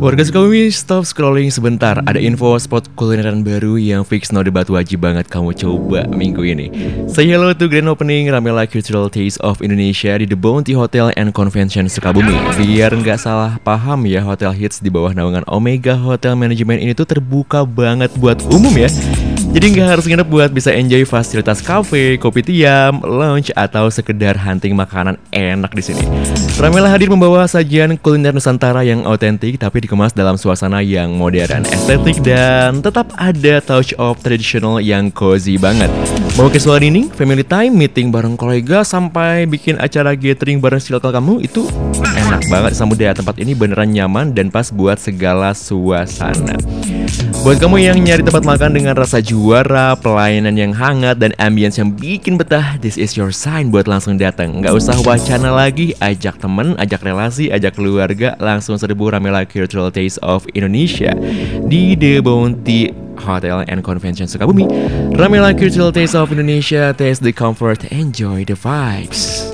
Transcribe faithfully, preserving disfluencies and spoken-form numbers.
Warga Sukabumi, stop scrolling sebentar. Ada info spot kulineran baru yang fix no debat wajib banget kamu coba minggu ini. Say hello to grand opening Ramela Cultural Taste of Indonesia di The Bounty Hotel and Convention Sukabumi. Biar nggak salah paham ya, hotel hits di bawah naungan Omega Hotel Management ini tuh terbuka banget buat umum ya. Jadi nggak harus nginep buat bisa enjoy fasilitas cafe, kopi tiam, lounge, atau sekedar hunting makanan enak di sini. Ramela hadir membawa sajian kuliner Nusantara yang autentik tapi dikemas dalam suasana yang modern, estetik, dan tetap ada touch of traditional yang cozy banget. Mau casual dining, family time, meeting bareng kolega, sampai bikin acara gathering bareng circle kamu, itu enak banget disambut ya. Tempat ini beneran nyaman dan pas buat segala suasana. Buat kamu yang nyari tempat makan dengan rasa juara, pelayanan yang hangat, dan ambience yang bikin betah, this is your sign buat langsung datang. Nggak usah wacana lagi, ajak temen, ajak relasi, ajak keluarga, langsung serbu Ramela Cultural Taste of Indonesia di The Bounty Hotel and Convention Sukabumi. Ramela Cultural Taste of Indonesia, taste the comfort, enjoy the vibes.